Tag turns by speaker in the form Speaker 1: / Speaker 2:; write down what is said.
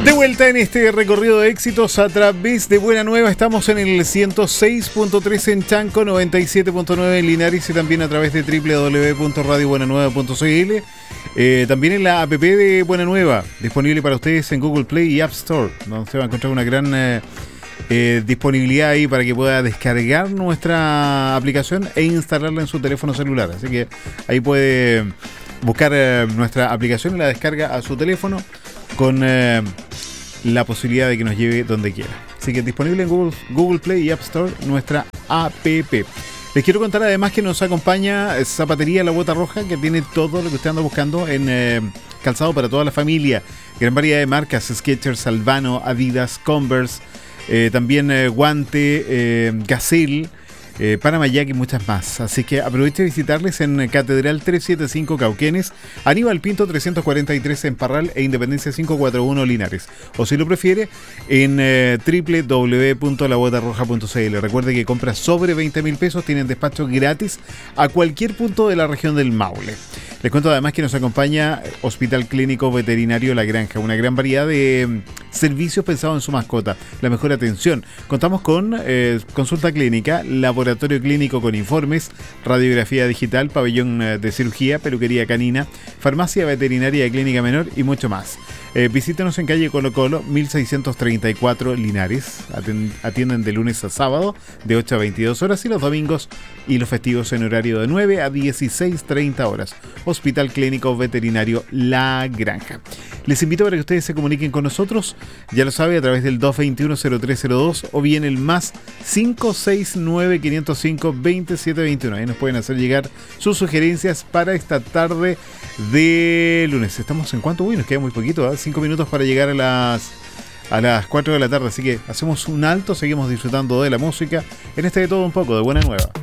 Speaker 1: De vuelta en este recorrido de éxitos a través de Buena Nueva. Estamos en el 106.3 en Chanco, 97.9 en Linares y también a través de www.radiobuenanueva.cl. También en la app de Buena Nueva, disponible para ustedes en Google Play y App Store, donde se va a encontrar una gran disponibilidad ahí para que pueda descargar nuestra aplicación e instalarla en su teléfono celular. Así que ahí puede buscar nuestra aplicación y la descarga a su teléfono con la posibilidad de que nos lleve donde quiera. Así que disponible en Google Play y App Store nuestra app. Les quiero contar además que nos acompaña Zapatería La Bota Roja, que tiene todo lo que usted anda buscando en calzado para toda la familia. Gran variedad de marcas: Skechers, Albano, Adidas, Converse, también Guante, Gazelle, Panamayac y muchas más. Así que aproveche de visitarles en Catedral 375 Cauquenes, Aníbal Pinto 343 en Parral e Independencia 541 Linares. O si lo prefiere, en www.labotarroja.cl. Recuerde que compras sobre 20.000 pesos tienen despacho gratis a cualquier punto de la región del Maule. Les cuento además que nos acompaña Hospital Clínico Veterinario La Granja, una gran variedad de servicios pensados en su mascota, la mejor atención. Contamos con consulta clínica, laboratorio clínico con informes, radiografía digital, pabellón de cirugía, peluquería canina, farmacia veterinaria de clínica menor y mucho más. Visítenos en calle Colo Colo, 1634 Linares. Atienden de lunes a sábado de 8 a 22 horas y los domingos y los festivos en horario de 9 a 16:30 horas. Hospital Clínico Veterinario La Granja. Les invito para que ustedes se comuniquen con nosotros, ya lo sabe, a través del 221-0302 o bien el más 569-505-2721. Ahí nos pueden hacer llegar sus sugerencias para esta tarde de lunes. ¿Estamos en cuánto? Uy, nos queda muy poquito, 5 minutos para llegar a las 4 de la tarde, así que hacemos un alto, seguimos disfrutando de la música en este de todo un poco de Buena Nueva.